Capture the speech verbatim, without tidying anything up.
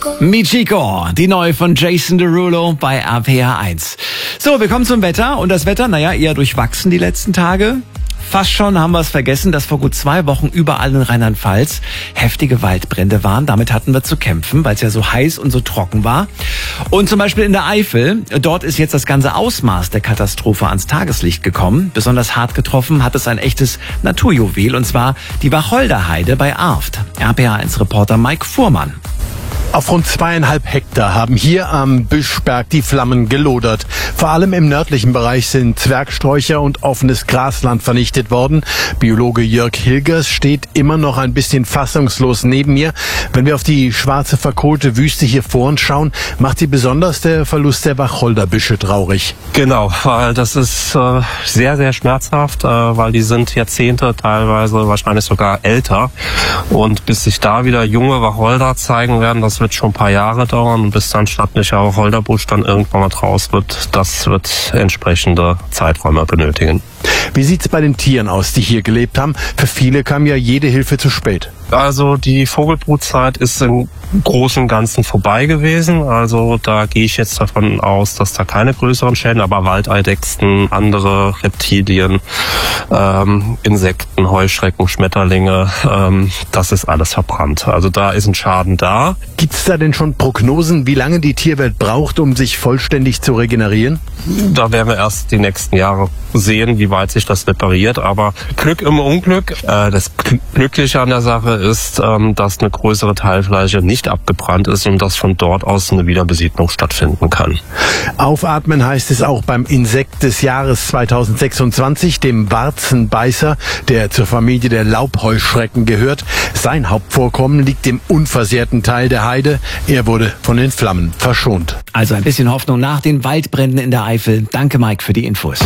Michiko, die neue von Jason Derulo bei R P R eins. So, wir kommen zum Wetter. Und das Wetter, naja, eher durchwachsen die letzten Tage. Fast schon haben wir es vergessen, dass vor gut zwei Wochen überall in Rheinland-Pfalz heftige Waldbrände waren. Damit hatten wir zu kämpfen, weil es ja so heiß und so trocken war. Und zum Beispiel in der Eifel, dort ist jetzt das ganze Ausmaß der Katastrophe ans Tageslicht gekommen. Besonders hart getroffen hat es ein echtes Naturjuwel, und zwar die Wacholderheide bei Arft. R P R eins Reporter Mike Fuhrmann. Auf rund zweieinhalb Hektar haben hier am Büschberg die Flammen gelodert. Vor allem im nördlichen Bereich sind Zwergsträucher und offenes Grasland vernichtet worden. Biologe Jörg Hilgers steht immer noch ein bisschen fassungslos neben mir. Wenn wir auf die schwarze, verkohlte Wüste hier vor uns schauen, macht sie besonders der Verlust der Wacholderbüsche traurig. Genau, weil das ist äh, sehr, sehr schmerzhaft, äh, weil die sind Jahrzehnte, teilweise wahrscheinlich sogar älter. Und bis sich da wieder junge Wacholder zeigen werden, das wird schon ein paar Jahre dauern, und bis dann stattlicher Wacholderbusch dann irgendwann mal draus wird, das wird entsprechende Zeiträume benötigen. Wie sieht's bei den Tieren aus, die hier gelebt haben? Für viele kam ja jede Hilfe zu spät. Also die Vogelbrutzeit ist im Großen und Ganzen vorbei gewesen. Also da gehe ich jetzt davon aus, dass da keine größeren Schäden, aber Waldeidechsen, andere Reptilien, ähm, Insekten, Heuschrecken, Schmetterlinge, ähm, das ist alles verbrannt. Also da ist ein Schaden da. Gibt's da denn schon Prognosen, wie lange die Tierwelt braucht, um sich vollständig zu regenerieren? Da werden wir erst die nächsten Jahre sehen, wie weit sich das repariert. Aber Glück im Unglück. Äh, das Glückliche an der Sache ist, ähm, dass eine größere Teilfläche nicht abgebrannt ist und dass von dort aus eine Wiederbesiedlung stattfinden kann. Aufatmen heißt es auch beim Insekt des Jahres zweitausendsechsundzwanzig, dem Warzenbeißer, der zur Familie der Laubheuschrecken gehört. Sein Hauptvorkommen liegt im unversehrten Teil der Heide. Er wurde von den Flammen verschont. Also ein bisschen Hoffnung nach den Waldbränden in der Eifel. Danke, Mike, für die Infos.